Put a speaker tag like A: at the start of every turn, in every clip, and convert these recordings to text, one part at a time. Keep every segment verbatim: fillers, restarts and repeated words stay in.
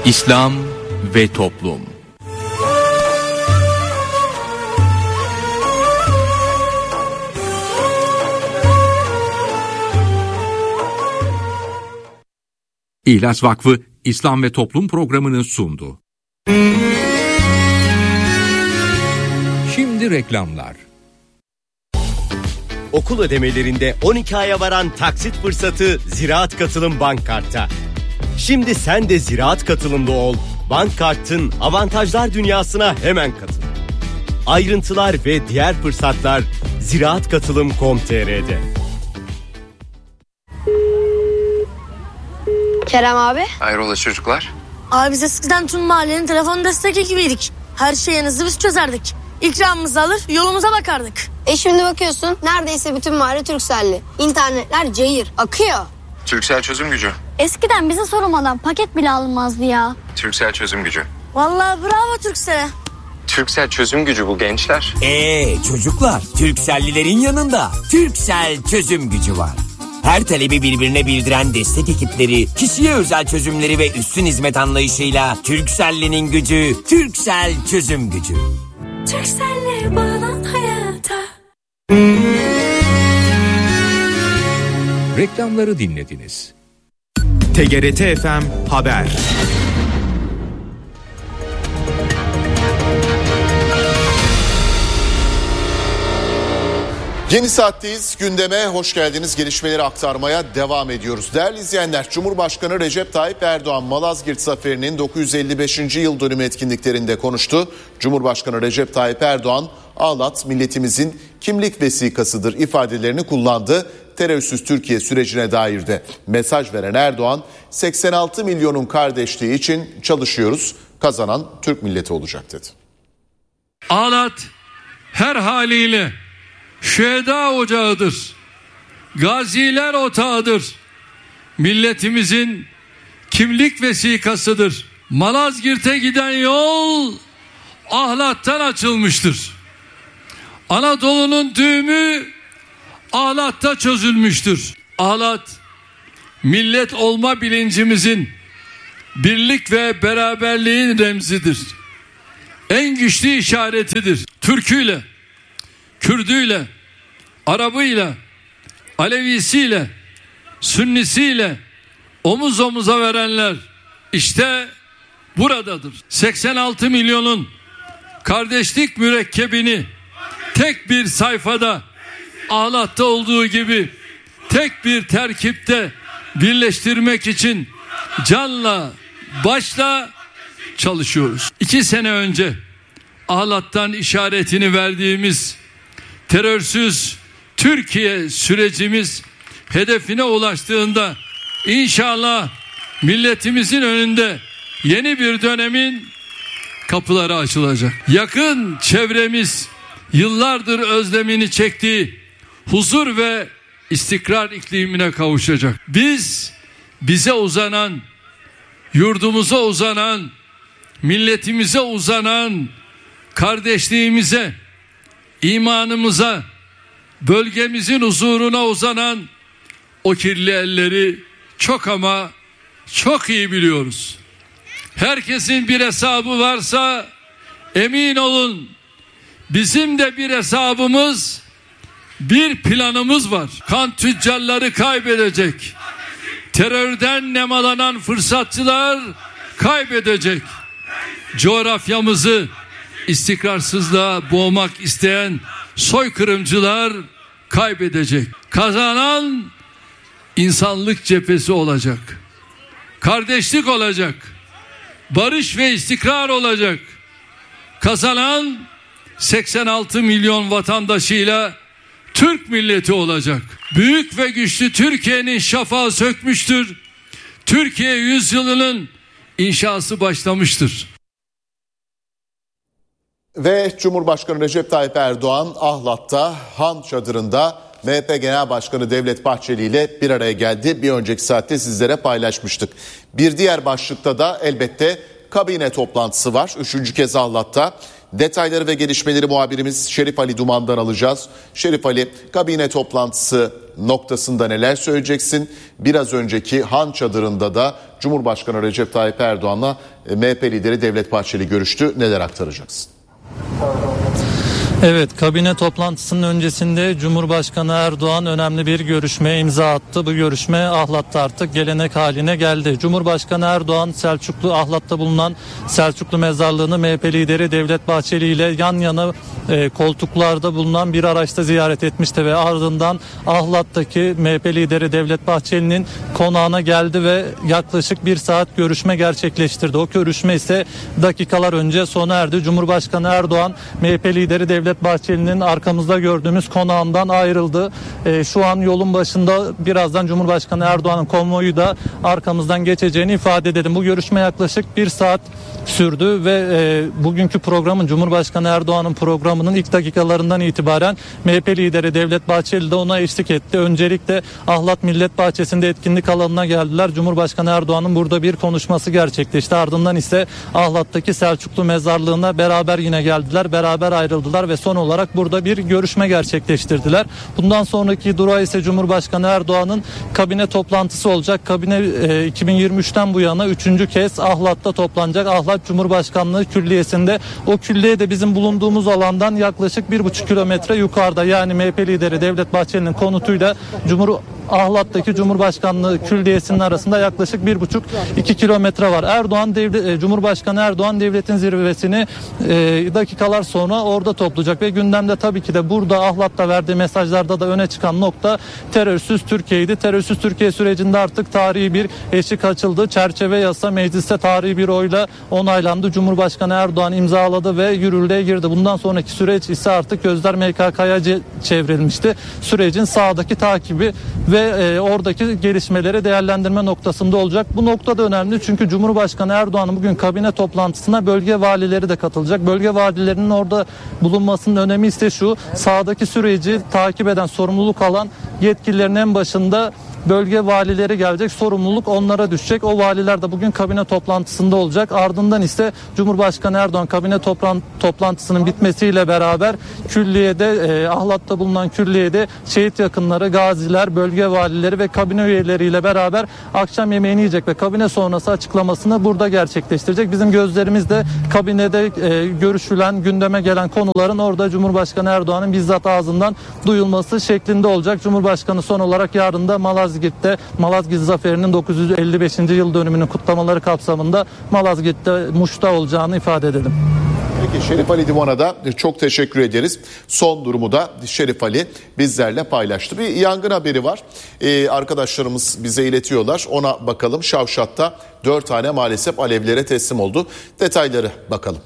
A: İslam ve Toplum.
B: İhlas Vakfı İslam ve Toplum programını sundu. Şimdi reklamlar.
C: Okul ödemelerinde on iki aya varan taksit fırsatı Ziraat Katılım Bankkart'ta. Şimdi sen de Ziraat Katılımlı ol. Bankkart'ın avantajlar dünyasına hemen katıl. Ayrıntılar ve diğer fırsatlar ziraat katılım nokta com nokta tr'de.
D: Kerem abi.
E: Hayrola çocuklar?
F: Abi biz eskiden tüm mahallenin telefon destek ekibiydik. Her şeyi hızlı biz çözerdik. İkramımızı alır yolumuza bakardık.
D: E şimdi bakıyorsun neredeyse bütün mahalle Turkcell'li. İnternetler cayır akıyor.
E: Turkcell çözüm gücü.
G: Eskiden bize sormadan paket bile alınmazdı ya.
E: Turkcell çözüm gücü.
F: Vallahi bravo Turkcell'e.
E: Turkcell çözüm gücü bu gençler.
H: Eee çocuklar, Turkcell'lilerin yanında Turkcell çözüm gücü var. Her talebi birbirine bildiren destek ekipleri, kişiye özel çözümleri ve üstün hizmet anlayışıyla Turkcell'linin gücü, Turkcell çözüm gücü.
I: Turkcell'le bağlan hayata.
B: Reklamları dinlediniz.
J: T G R T F M Haber.
K: Yeni saatteyiz. Gündeme hoş geldiniz. Gelişmeleri aktarmaya devam ediyoruz. Değerli izleyenler, Cumhurbaşkanı Recep Tayyip Erdoğan Malazgirt Zaferi'nin dokuz yüz elli beşinci yıl dönümü etkinliklerinde konuştu. Cumhurbaşkanı Recep Tayyip Erdoğan, Ağlat milletimizin kimlik vesikasıdır ifadelerini kullandı. Terörsüz Türkiye sürecine dair de mesaj veren Erdoğan, seksen altı milyonun kardeşliği için çalışıyoruz, kazanan Türk milleti olacak dedi.
L: Ağlat her haliyle şüheda ocağıdır, gaziler otağıdır, milletimizin kimlik vesikasıdır. Malazgirt'e giden yol Ahlat'tan açılmıştır. Anadolu'nun düğümü Ahlat'ta çözülmüştür. Ahlat, millet olma bilincimizin, birlik ve beraberliğin remzidir. En güçlü işaretidir. Türküyle, Kürdüyle, Arabıyla, Alevisiyle, Sünnisiyle omuz omuza verenler işte buradadır. seksen altı milyonun kardeşlik mürekkebini tek bir sayfada, Ağlat'ta olduğu gibi tek bir terkipte birleştirmek için canla başla çalışıyoruz. İki sene önce Ağlat'tan işaretini verdiğimiz terörsüz Türkiye sürecimiz hedefine ulaştığında inşallah milletimizin önünde yeni bir dönemin kapıları açılacak. Yakın çevremiz yıllardır özlemini çektiği huzur ve istikrar iklimine kavuşacak. Biz bize uzanan, yurdumuza uzanan, milletimize uzanan kardeşliğimize, imanımıza, bölgemizin huzuruna uzanan o kirli elleri çok ama çok iyi biliyoruz. Herkesin bir hesabı varsa emin olun bizim de bir hesabımız, bir planımız var. Kan tüccarları kaybedecek. Terörden nemalanan fırsatçılar kaybedecek. Coğrafyamızı istikrarsızlığa boğmak isteyen soykırımcılar kaybedecek. Kazanan insanlık cephesi olacak. Kardeşlik olacak. Barış ve istikrar olacak. Kazanan seksen altı milyon vatandaşıyla Türk milleti olacak. Büyük ve güçlü Türkiye'nin şafağı sökmüştür. Türkiye yüzyılının inşası başlamıştır.
K: Ve Cumhurbaşkanı Recep Tayyip Erdoğan Ahlat'ta Han Çadırı'nda M H P Genel Başkanı Devlet Bahçeli ile bir araya geldi. Bir önceki saatte sizlere paylaşmıştık. Bir diğer başlıkta da elbette kabine toplantısı var. Üçüncü kez Ahlat'ta Detayları ve gelişmeleri muhabirimiz Şerif Ali Duman'dan alacağız. Şerif Ali, kabine toplantısı noktasında neler söyleyeceksin? Biraz önceki Han Çadırı'nda da Cumhurbaşkanı Recep Tayyip Erdoğan'la M H P lideri Devlet Bahçeli görüştü. Neler aktaracaksın?
M: Evet, kabine toplantısının öncesinde Cumhurbaşkanı Erdoğan önemli bir görüşmeye imza attı. Bu görüşme Ahlat'ta artık gelenek haline geldi. Cumhurbaşkanı Erdoğan Selçuklu Ahlat'ta bulunan Selçuklu mezarlığını M H P lideri Devlet Bahçeli ile yan yana e, koltuklarda bulunan bir araçta ziyaret etmişti ve ardından Ahlat'taki M H P lideri Devlet Bahçeli'nin konağına geldi ve yaklaşık bir saat görüşme gerçekleştirdi. O görüşme ise dakikalar önce sona erdi. Cumhurbaşkanı Erdoğan M H P lideri Devlet Devlet Bahçeli'nin arkamızda gördüğümüz konağından ayrıldı. E, şu an yolun başında, birazdan Cumhurbaşkanı Erdoğan'ın konvoyu da arkamızdan geçeceğini ifade edelim. Bu görüşme yaklaşık bir saat sürdü ve e, bugünkü programın, Cumhurbaşkanı Erdoğan'ın programının ilk dakikalarından itibaren M H P lideri Devlet Bahçeli de ona eşlik etti. Öncelikle Ahlat Millet Bahçesi'nde etkinlik alanına geldiler. Cumhurbaşkanı Erdoğan'ın burada bir konuşması gerçekleşti. Ardından ise Ahlat'taki Selçuklu mezarlığına beraber yine geldiler. Beraber ayrıldılar ve son olarak burada bir görüşme gerçekleştirdiler. Bundan sonraki durağı ise Cumhurbaşkanı Erdoğan'ın kabine toplantısı olacak. Kabine e, iki bin yirmi üçten bu yana üçüncü kez Ahlat'ta toplanacak. Ahlat Cumhurbaşkanlığı Külliyesi'nde. O külliye de bizim bulunduğumuz alandan yaklaşık bir buçuk kilometre yukarıda. Yani M H P lideri Devlet Bahçeli'nin konutuyla Cumhur Ahlat'taki Cumhurbaşkanlığı Külliyesi'nin arasında yaklaşık bir buçuk iki kilometre var. Erdoğan devlet, Cumhurbaşkanı Erdoğan devletin zirvesini e, dakikalar sonra orada toplayacak ve gündemde tabii ki de burada Ahlat'ta verdiği mesajlarda da öne çıkan nokta terörsüz Türkiye'ydi. Terörsüz Türkiye sürecinde artık tarihi bir eşik açıldı. Çerçeve yasa mecliste tarihi bir oyla onaylandı. Cumhurbaşkanı Erdoğan imzaladı ve yürürlüğe girdi. Bundan sonraki süreç ise artık gözler M K K'ya çevrilmişti. Sürecin sahadaki takibi ve e, oradaki gelişmeleri değerlendirme noktasında olacak. Bu nokta da önemli çünkü Cumhurbaşkanı Erdoğan'ın bugün kabine toplantısına bölge valileri de katılacak. Bölge valilerinin orada bulunmasının önemi ise şu: sahadaki süreci takip eden, sorumluluk alan yetkililerin en başında bölge valileri gelecek. Sorumluluk onlara düşecek. O valiler de bugün kabine toplantısında olacak. Ardından ise Cumhurbaşkanı Erdoğan kabine toplantısının bitmesiyle beraber külliyede, e, Ahlat'ta bulunan külliyede şehit yakınları, gaziler, bölge valileri ve kabine üyeleriyle beraber akşam yemeğini yiyecek ve kabine sonrası açıklamasını burada gerçekleştirecek. Bizim gözlerimiz de kabinede e, görüşülen, gündeme gelen konuların orada Cumhurbaşkanı Erdoğan'ın bizzat ağzından duyulması şeklinde olacak. Cumhurbaşkanı son olarak yarın da Malazgirt'te Malazgirt Zaferi'nin dokuz yüz elli beşinci yıl dönümünün kutlamaları kapsamında Malazgirt'te Muş'ta olacağını ifade edelim.
K: Peki Şerif Ali Divan'a da çok teşekkür ederiz. Son durumu da Şerif Ali bizlerle paylaştı. Bir yangın haberi var. Ee, arkadaşlarımız bize iletiyorlar. Ona bakalım. Şavşat'ta dört tane maalesef alevlere teslim oldu. Detayları bakalım.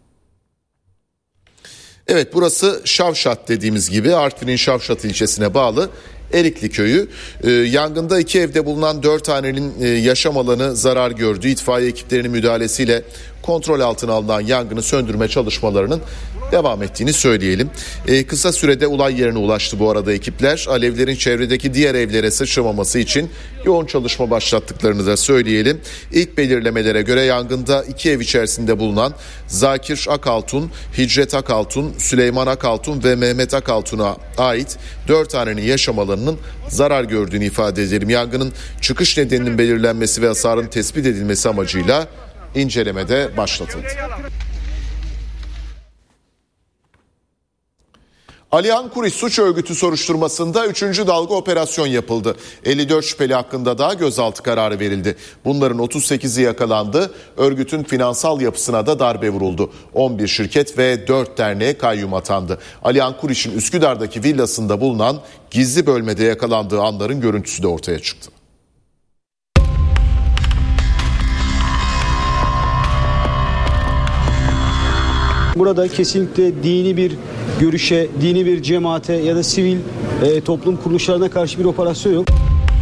K: Evet, burası Şavşat dediğimiz gibi Artvin'in Şavşat ilçesine bağlı Erikli köyü. Ee, yangında iki evde bulunan dört hanenin e, yaşam alanı zarar gördü. İtfaiye ekiplerinin müdahalesiyle kontrol altına alınan yangını söndürme çalışmalarının devam ettiğini söyleyelim. Ee, kısa sürede olay yerine ulaştı bu arada ekipler. Alevlerin çevredeki diğer evlere sıçramaması için yoğun çalışma başlattıklarını da söyleyelim. İlk belirlemelere göre yangında iki ev içerisinde bulunan Zakir Akaltun, Hicret Akaltun, Süleyman Akaltun ve Mehmet Akaltun'a ait dört hanenin yaşam alanının zarar gördüğünü ifade edelim. Yangının çıkış nedeninin belirlenmesi ve hasarın tespit edilmesi amacıyla incelemede başlatıldı. Alihan Kuriş suç örgütü soruşturmasında üçüncü dalga operasyon yapıldı. elli dört şüpheli hakkında da gözaltı kararı verildi. Bunların otuz sekizi yakalandı. Örgütün finansal yapısına da darbe vuruldu. on bir şirket ve dört derneğe kayyum atandı. Alihan Kuriş'in Üsküdar'daki villasında bulunan gizli bölmede yakalandığı anların görüntüsü de ortaya çıktı.
N: Burada kesinlikle dini bir görüşe, dini bir cemaate ya da sivil e, toplum kuruluşlarına karşı bir operasyon yok.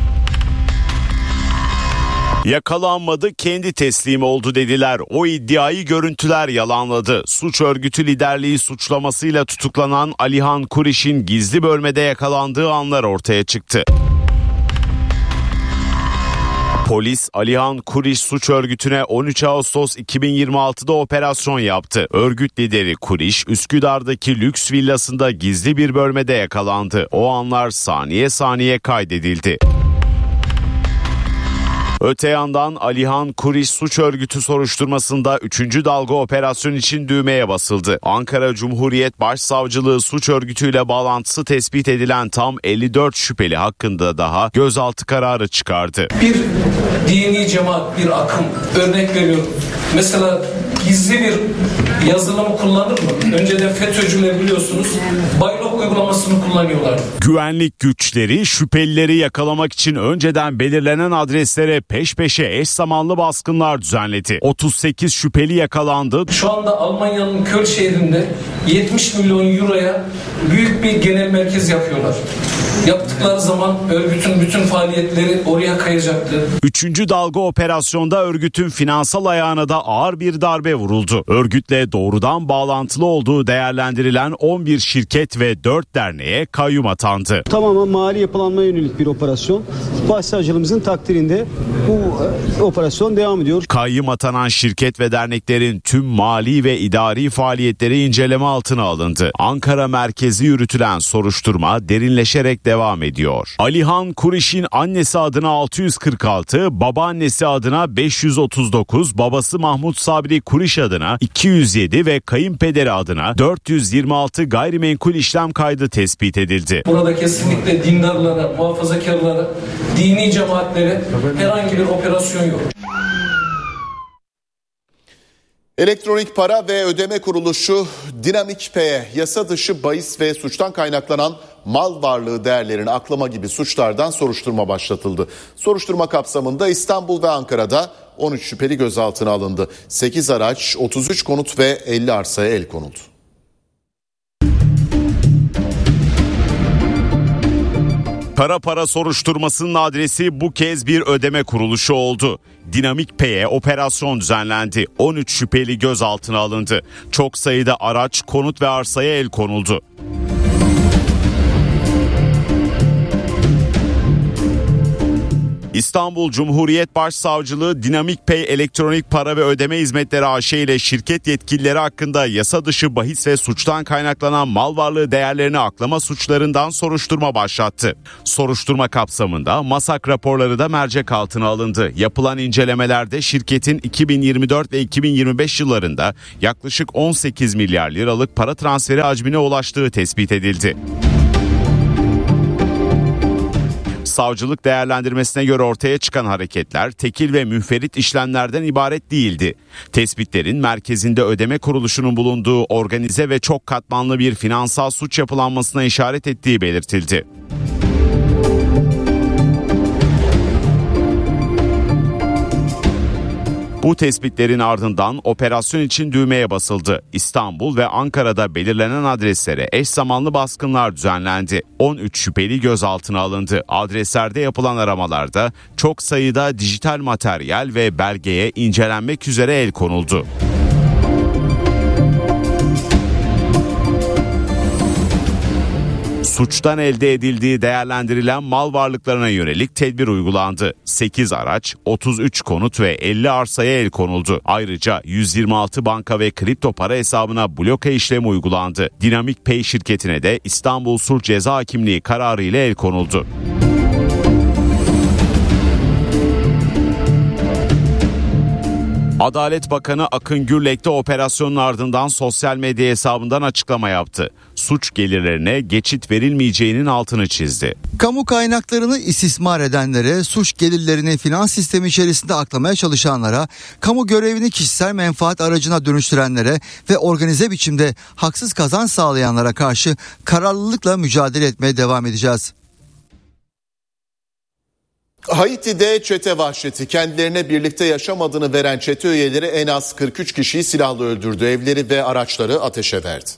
O: Yakalanmadı, kendi teslim oldu dediler. O iddiayı görüntüler yalanladı. Suç örgütü liderliği suçlamasıyla tutuklanan Alihan Kuriş'in gizli bölmede yakalandığı anlar ortaya çıktı. Polis Alihan Kuriş suç örgütüne on üç Ağustos iki bin yirmi altıda operasyon yaptı. Örgüt lideri Kuriş, Üsküdar'daki lüks villasında gizli bir bölmede yakalandı. O anlar saniye saniye kaydedildi. Öte yandan Alihan Kuriş suç örgütü soruşturmasında üçüncü dalga operasyon için düğmeye basıldı. Ankara Cumhuriyet Başsavcılığı suç örgütüyle bağlantısı tespit edilen tam elli dört şüpheli hakkında daha gözaltı kararı çıkardı.
P: Bir dini cemaat, bir akım, örnek veriyorum. Mesela gizli bir yazılımı kullanır mı? Önceden FETÖ'cüler biliyorsunuz Baylok uygulamasını kullanıyorlar.
O: Güvenlik güçleri şüphelileri yakalamak için önceden belirlenen adreslere peş peşe eş zamanlı baskınlar düzenledi. otuz sekiz şüpheli yakalandı.
P: Şu anda Almanya'nın Köln şehrinde yetmiş milyon euroya büyük bir genel merkez yapıyorlar. Yaptıkları zaman örgütün bütün faaliyetleri oraya kayacaktı.
O: Üçüncü dalga operasyonda örgütün finansal ayağına da ağır bir darbe vuruldu. Örgütle doğrudan bağlantılı olduğu değerlendirilen on bir şirket ve dört derneğe kayyum atandı.
N: Tamamen mali yapılanmaya yönelik bir operasyon. Başsavcılığımızın takdirinde bu e, operasyon devam ediyor.
O: Kayyum atanan şirket ve derneklerin tüm mali ve idari faaliyetleri inceleme altına alındı. Ankara merkezi yürütülen soruşturma derinleşerek devam ediyor. Alihan Kuriş'in annesi adına altı yüz kırk altı, babaannesi adına beş yüz otuz dokuz, babası Mahmut Sabri Kuriş adına iki yüz yedi ve kayınpederi adına dört yüz yirmi altı gayrimenkul işlem kaydı tespit edildi.
P: Burada kesinlikle dindarlara, muhafazakarlara, dini cemaatlere herhangi bir operasyon yok.
K: Elektronik para ve ödeme kuruluşu Dinamik Pay'e yasa dışı bahis ve suçtan kaynaklanan mal varlığı değerlerini aklama gibi suçlardan soruşturma başlatıldı. Soruşturma kapsamında İstanbul ve Ankara'da on üç şüpheli gözaltına alındı. sekiz araç, otuz üç konut ve elli arsaya el konuldu.
O: Kara para soruşturmasının adresi bu kez bir ödeme kuruluşu oldu. Dinamik Pay'e operasyon düzenlendi. on üç şüpheli gözaltına alındı. Çok sayıda araç, konut ve arsaya el konuldu. İstanbul Cumhuriyet Başsavcılığı Dinamik Pay Elektronik Para ve Ödeme Hizmetleri A Ş ile şirket yetkilileri hakkında yasa dışı bahis ve suçtan kaynaklanan mal varlığı değerlerini aklama suçlarından soruşturma başlattı. Soruşturma kapsamında MASAK raporları da mercek altına alındı. Yapılan incelemelerde şirketin iki bin yirmi dört ve iki bin yirmi beş yıllarında yaklaşık on sekiz milyar liralık para transferi hacmine ulaştığı tespit edildi. Savcılık değerlendirmesine göre ortaya çıkan hareketler tekil ve müferit işlemlerden ibaret değildi. Tespitlerin merkezinde ödeme kuruluşunun bulunduğu organize ve çok katmanlı bir finansal suç yapılanmasına işaret ettiği belirtildi. Bu tespitlerin ardından operasyon için düğmeye basıldı. İstanbul ve Ankara'da belirlenen adreslere eş zamanlı baskınlar düzenlendi. on üç şüpheli gözaltına alındı. Adreslerde yapılan aramalarda çok sayıda dijital materyal ve belgeye incelenmek üzere el konuldu. Suçtan elde edildiği değerlendirilen mal varlıklarına yönelik tedbir uygulandı. sekiz araç, otuz üç konut ve elli arsaya el konuldu. Ayrıca yüz yirmi altı banka ve kripto para hesabına bloke işlemi uygulandı. Dinamik Pay şirketine de İstanbul Sulh Ceza Hakimliği kararı ile el konuldu. Adalet Bakanı Akın Gürlek de operasyonun ardından sosyal medya hesabından açıklama yaptı. Suç gelirlerine geçit verilmeyeceğinin altını çizdi.
Q: Kamu kaynaklarını istismar edenlere, suç gelirlerini finans sistemi içerisinde aklamaya çalışanlara, kamu görevini kişisel menfaat aracına dönüştürenlere ve organize biçimde haksız kazanç sağlayanlara karşı kararlılıkla mücadele etmeye devam edeceğiz.
K: Haiti'de çete vahşeti, kendilerine birlikte yaşam adını veren çete üyeleri en az kırk üç kişiyi silahla öldürdü. Evleri ve araçları ateşe verdi.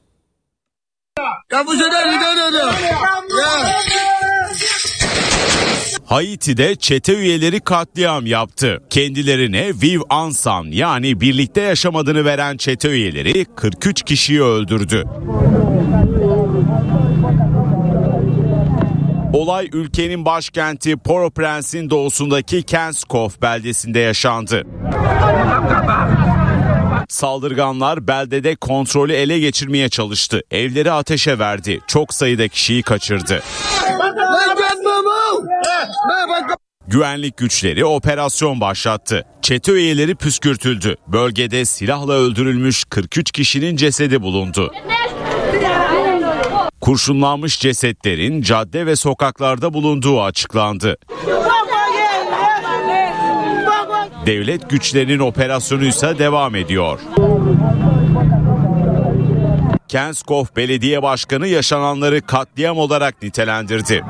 O: Haiti'de çete üyeleri katliam yaptı. Kendilerine Viv Ansan yani birlikte yaşam adını veren çete üyeleri kırk üç kişiyi öldürdü. Olay ülkenin başkenti Port-au-Prince'in doğusundaki Kenskov beldesinde yaşandı. Saldırganlar beldede kontrolü ele geçirmeye çalıştı. Evleri ateşe verdi. Çok sayıda kişiyi kaçırdı. Güvenlik güçleri operasyon başlattı. Çete üyeleri püskürtüldü. Bölgede silahla öldürülmüş kırk üç kişinin cesedi bulundu. Kurşunlanmış cesetlerin cadde ve sokaklarda bulunduğu açıklandı. Devlet güçlerinin operasyonu ise devam ediyor. Kenskov Belediye Başkanı yaşananları katliam olarak nitelendirdi.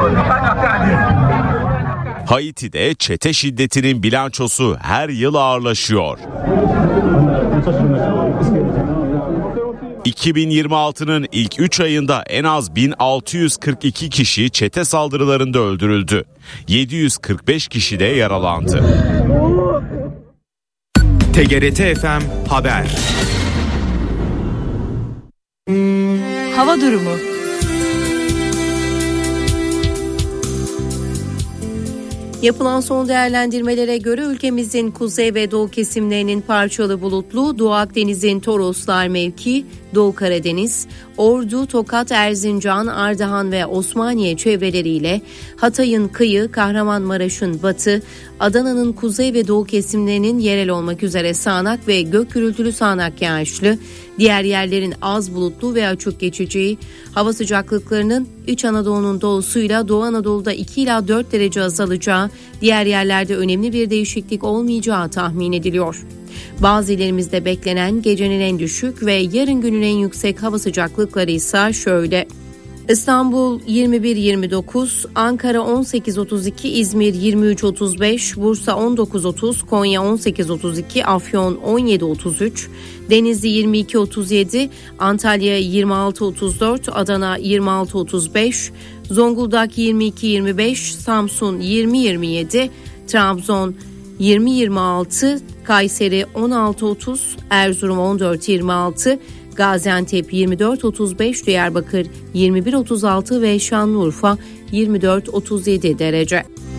O: Haiti'de çete şiddetinin bilançosu her yıl ağırlaşıyor. iki bin yirmi altının ilk üç ayında en az bin altı yüz kırk iki kişi çete saldırılarında öldürüldü. yedi yüz kırk beş kişi de yaralandı.
J: T G R T F M Haber.
R: Hava durumu. Yapılan son değerlendirmelere göre ülkemizin kuzey ve doğu kesimlerinin parçalı bulutlu, Doğu Akdeniz'in Toroslar mevki, Doğu Karadeniz, Ordu, Tokat, Erzincan, Ardahan ve Osmaniye çevreleriyle Hatay'ın kıyı, Kahramanmaraş'ın batı, Adana'nın kuzey ve doğu kesimlerinin yerel olmak üzere sağanak ve gök gürültülü sağanak yağışlı, diğer yerlerin az bulutlu ve açık geçeceği, hava sıcaklıklarının İç Anadolu'nun doğusuyla Doğu Anadolu'da iki ila dört derece azalacağı, diğer yerlerde önemli bir değişiklik olmayacağı tahmin ediliyor. Bazı illerimizde beklenen gecenin en düşük ve yarın günün en yüksek hava sıcaklıkları ise şöyle: İstanbul yirmi bir yirmi dokuz, Ankara on sekiz otuz iki, İzmir yirmi üç otuz beş, Bursa on dokuz otuz, Konya on sekiz otuz iki, Afyon on yedi otuz üç, Denizli yirmi iki otuz yedi, Antalya yirmi altı otuz dört, Adana yirmi altı otuz beş, Zonguldak yirmi iki yirmi beş, Samsun yirmi yirmi yedi, Trabzon yirmi yirmi altı, Kayseri on altı otuz, Erzurum on dört yirmi altı, Gaziantep yirmi dört otuz beş, Diyarbakır yirmi bir otuz altı ve Şanlıurfa yirmi dört otuz yedi derece.